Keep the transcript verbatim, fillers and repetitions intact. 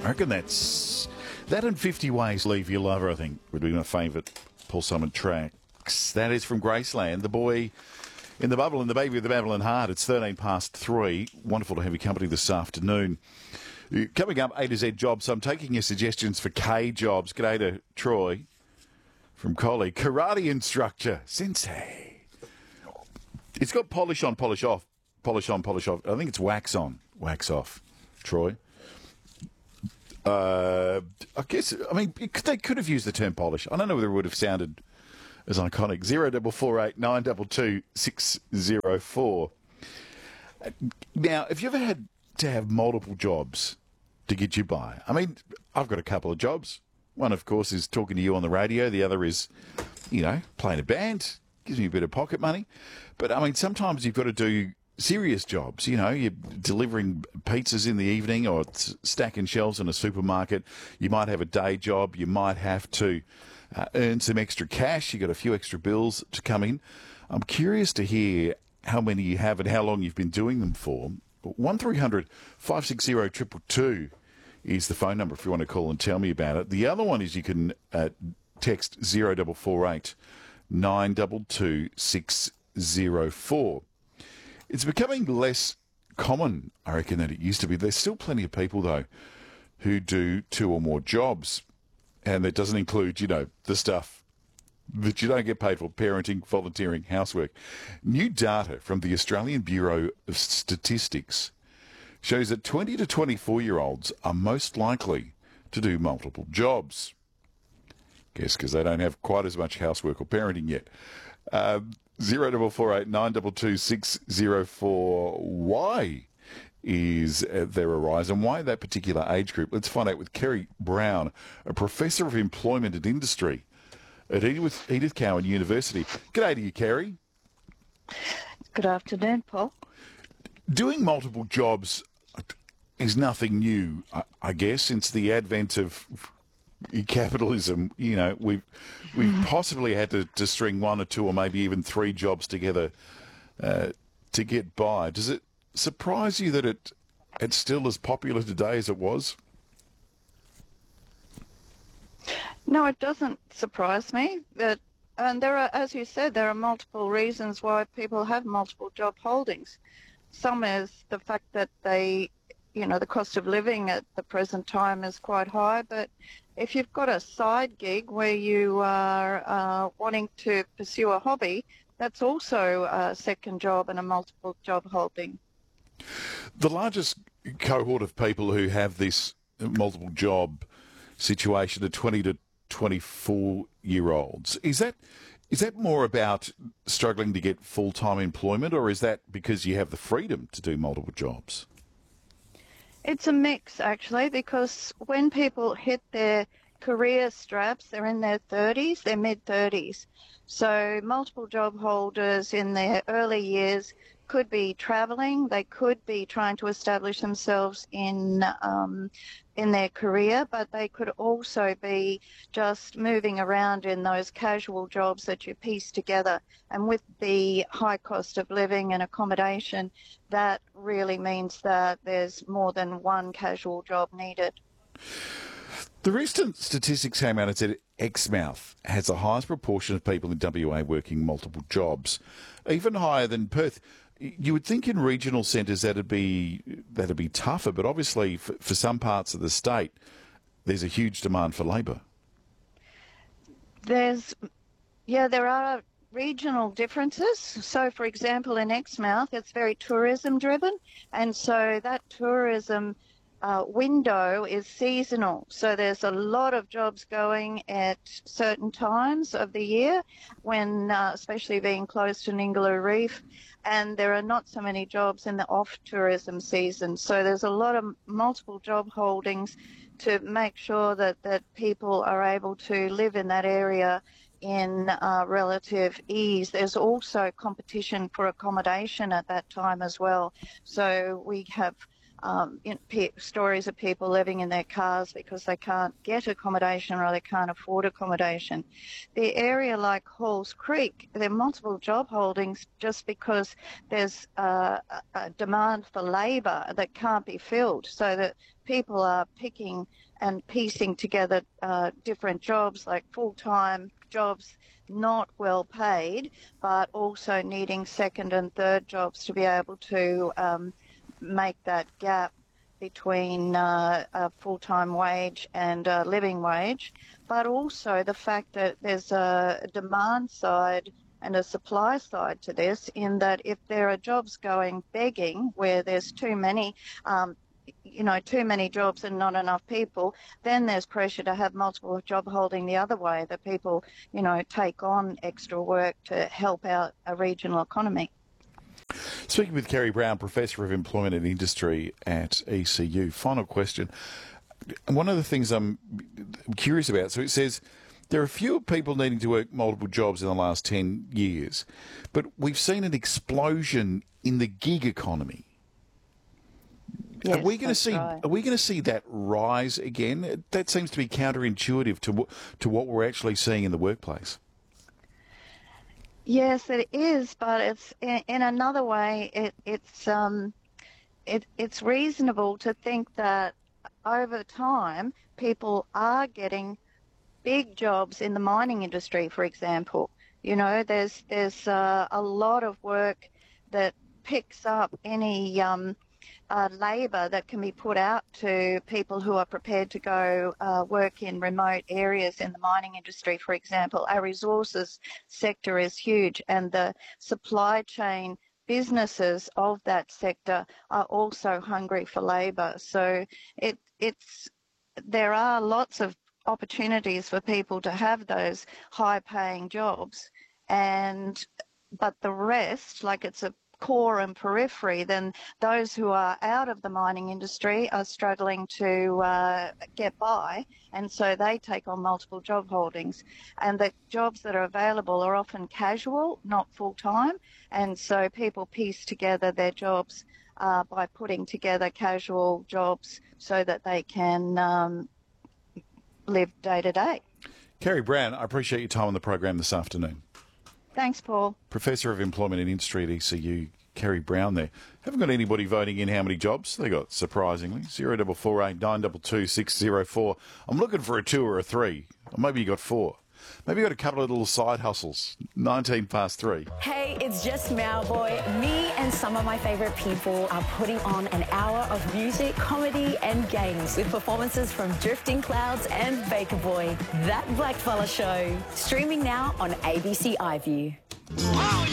I reckon that's... That and fifty Ways to Leave Your Lover, I think, would be my favourite Paul Simon tracks. That is from Graceland, The Boy in the Bubble and the Baby with the Babylon Heart. It's thirteen past three. Wonderful to have your company this afternoon. Coming up, A to Z Jobs. So I'm taking your suggestions for K Jobs. G'day to Troy from Collie. Karate instructor, sensei. It's got polish on, polish off. Polish on, polish off. I think it's wax on, wax off. Troy. Uh, I guess, I mean, they could have used the term polish. I don't know whether it would have sounded as iconic. Zero double four eight nine double two six zero four. Now, have you ever had to have multiple jobs to get you by? I mean, I've got a couple of jobs. One, of course, is talking to you on the radio. The other is, you know, playing a band. Gives me a bit of pocket money. But, I mean, sometimes you've got to do serious jobs. You know, you're delivering pizzas in the evening or stacking shelves in a supermarket. You might have a day job. You might have to uh, earn some extra cash. You've got a few extra bills to come in. I'm curious to hear how many you have and how long you've been doing them for. one three hundred five six zero two two two is the phone number if you want to call and tell me about it. The other one is you can uh, text zero double four eight nine double two six zero four. It's becoming less common, I reckon, than it used to be. There's still plenty of people, though, who do two or more jobs. And that doesn't include, you know, the stuff that you don't get paid for: parenting, volunteering, housework. New data from the Australian Bureau of Statistics shows that twenty to twenty-four-year-olds are most likely to do multiple jobs. Guess because they don't have quite as much housework or parenting yet. Um, Zero double four eight nine double two six zero four. Why is there a rise, and why that particular age group? Let's find out with Kerry Brown, a professor of employment and industry at Edith, Edith Cowan University. G'day to you, Kerry. Good afternoon, Paul. Doing multiple jobs is nothing new, I, I guess, since the advent of capitalism. You know, we've we've possibly had to, to string one or two or maybe even three jobs together uh, to get by. Does it surprise you that it it's still as popular today as it was? No, it doesn't surprise me. That and there are, as you said, there are multiple reasons why people have multiple job holdings. Some is the fact that they, you know, the cost of living at the present time is quite high, but if you've got a side gig where you are uh, wanting to pursue a hobby, that's also a second job and a multiple job holding. The largest cohort of people who have this multiple job situation are twenty to twenty-four-year-olds. Is that is that more about struggling to get full-time employment, or is that because you have the freedom to do multiple jobs? It's a mix, actually, because when people hit their career straps, they're in their thirties, their mid-thirties. So multiple job holders in their early years could be travelling. They could be trying to establish themselves in um, in their career, but they could also be just moving around in those casual jobs that you piece together. And with the high cost of living and accommodation, that really means that there's more than one casual job needed. The recent statistics came out and said Exmouth has the highest proportion of people in W A working multiple jobs, even higher than Perth. You would think in regional centres that'd be that'd be tougher, but obviously for, for some parts of the state, there's a huge demand for labour. There's, yeah, there are regional differences. So, for example, in Exmouth, it's very tourism-driven, and so that tourism Uh, window is seasonal, so there's a lot of jobs going at certain times of the year, when uh, especially being close to Ningaloo Reef, and there are not so many jobs in the off-tourism season. So there's a lot of multiple job holdings to make sure that, that people are able to live in that area in uh, relative ease. There's also competition for accommodation at that time as well. So we have um, you know, pe- stories of people living in their cars because they can't get accommodation or they can't afford accommodation. The area like Halls Creek, there are multiple job holdings just because there's uh, a, a demand for labour that can't be filled, so that people are picking and piecing together uh, different jobs, like full-time jobs, not well paid, but also needing second and third jobs to be able to um, make that gap between uh, a full-time wage and a living wage, but also the fact that there's a demand side and a supply side to this, in that if there are jobs going begging where there's too many um, you know, too many jobs and not enough people, then there's pressure to have multiple job holding the other way, that people, you know, take on extra work to help out a regional economy. Speaking with Kerry Brown, Professor of Employment and Industry at E C U. Final question. One of the things I'm curious about, so it says there are fewer people needing to work multiple jobs in the last ten years, but we've seen an explosion in the gig economy. Yes, are we going to see? right. Are we going to see that rise again? That seems to be counterintuitive to to what we're actually seeing in the workplace. Yes, it is, but it's in, in another way. It, it's um, it, it's reasonable to think that over time people are getting big jobs in the mining industry, for example. You know, there's there's uh, a lot of work that picks up any um, uh, labour that can be put out to people who are prepared to go uh, work in remote areas in the mining industry, for example. Our resources sector is huge, and the supply chain businesses of that sector are also hungry for labour. So it it's there are lots of opportunities for people to have those high-paying jobs, and but the rest, like it's a core and periphery, then those who are out of the mining industry are struggling to uh, get by, and so they take on multiple job holdings. And the jobs that are available are often casual, not full-time, and so people piece together their jobs uh, by putting together casual jobs so that they can um, live day to day. Kerry Brown, I appreciate your time on the program this afternoon. Thanks, Paul. Professor of Employment and Industry at E C U, Kerry Brown there. Haven't got anybody voting in how many jobs they got, surprisingly. zero double four eight nine two two six zero four. I'm looking for a two or a three. Or maybe you got four. Maybe you got a couple of little side hustles. nineteen past three. Hey, it's just Mauboy. Me and some of my favourite people are putting on an hour of music, comedy and games with performances from Drifting Clouds and Baker Boy. That Blackfella Show. Streaming now on A B C iView. Oh,